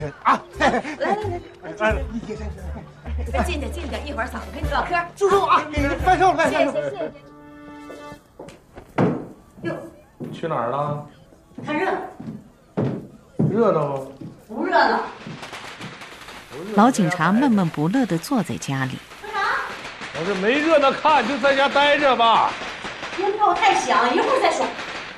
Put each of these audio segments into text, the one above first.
啊！ 来，近点，近点，一会儿嫂子陪你唠嗑。 叔叔啊，来寿，来寿。 谢谢。哟， 去哪儿了？ 看热闹。 热闹吗？ 不热闹。 老警察闷闷不乐地坐在家里。 我这没热闹看，就在家待着吧。 鞭炮太响，一会儿再说。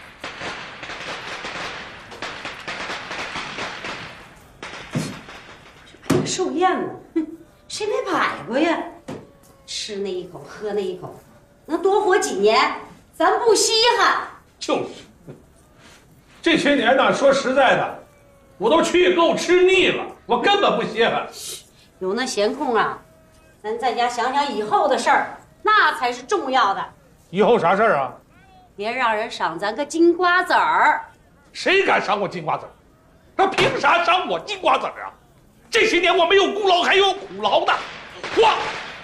寿宴嘛，哼，谁没摆过呀？吃那一口，喝那一口，能多活几年？咱不稀罕。 就是，这些年呢，说实在的，我都去够吃腻了，我根本不稀罕。 有那闲空啊，咱在家想想以后的事儿，那才是重要的。 以后啥事儿啊？ 别让人赏咱个金瓜子儿。 谁敢赏我金瓜子儿？他凭啥赏我金瓜子儿啊？这些年我没有功劳，还有苦劳的。我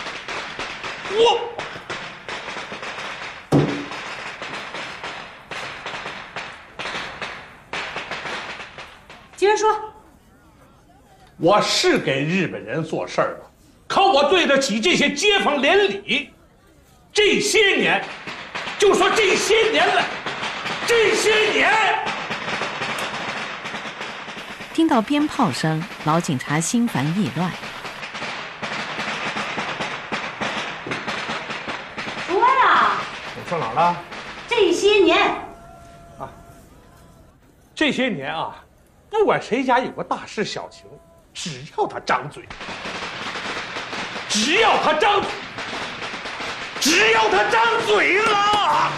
接着说。 我是给日本人做事儿的，可我对得起这些街坊邻里。这些年，就说这些年来，这些年。 听到鞭炮声，老警察心烦意乱。 说呀， 我说哪儿了？ 这些年啊，这些年啊，不管谁家有个大事小情，只要他张嘴，只要他张嘴了。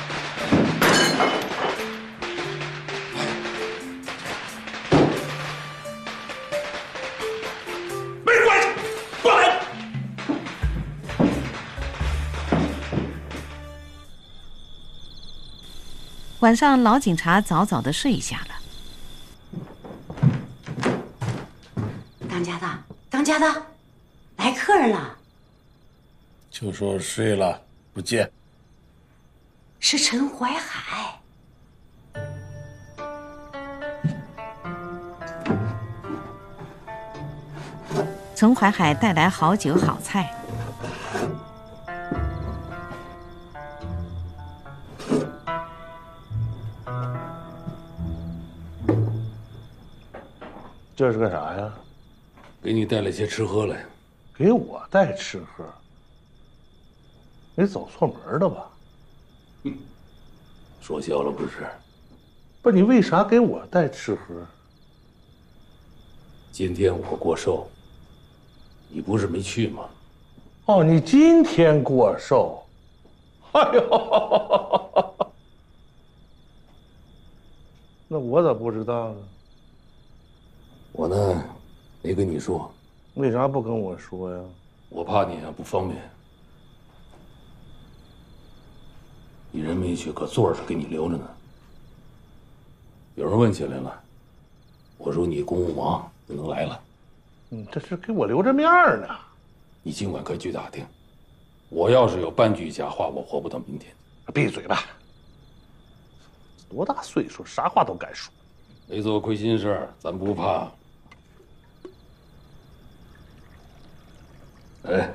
晚上，老警察早早地睡下了。 当家的，来客人了。 就说睡了，不见。 是陈怀海。 陈怀海带来好酒好菜。 这是个啥呀？ 给你带了些吃喝来。 给我带吃喝？你走错门了吧？ 说笑了不是？ 不，你为啥给我带吃喝？ 今天我过寿，你不是没去吗？ 哦，你今天过寿。哎呦，那我咋不知道呢？ 我呢，没跟你说。 为啥不跟我说呀？ 我怕你不方便。你人没去，可座上给你留着呢。有人问起来了，我说你公务忙，不能来了。 这是给我留着面呢。 你尽管可以去打听。我要是有半句假话，我活不到明天。 闭嘴吧！多大岁数，啥话都敢说。 没做亏心事儿，咱不怕。哎，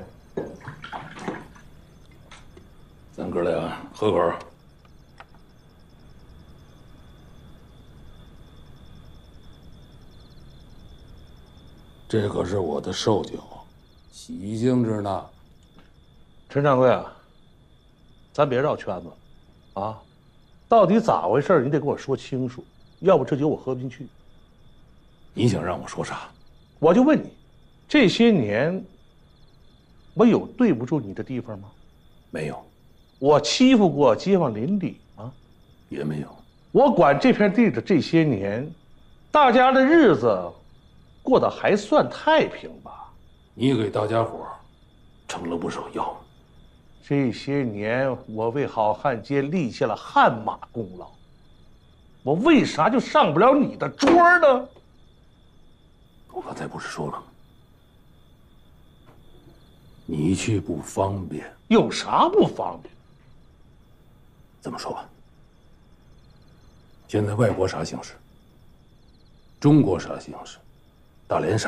咱哥俩喝口。这可是我的寿酒，喜庆着呢。 陈掌柜啊，咱别绕圈子，啊，到底咋回事？你得跟我说清楚，要不这酒我喝不进去。 你想让我说啥？ 我就问你，这些年我有对不住你的地方吗？ 没有。 我欺负过街坊邻里吗？ 也没有。 我管这片地的这些年，大家的日子过得还算太平吧？ 你给大家伙撑了不少腰。 这些年我为好汉街立下了汗马功劳，我为啥就上不了你的桌呢？ 我刚才不是说了吗？你去不方便。 有啥不方便？ 这么说吧，现在外国啥形势？中国啥形势？ 大连省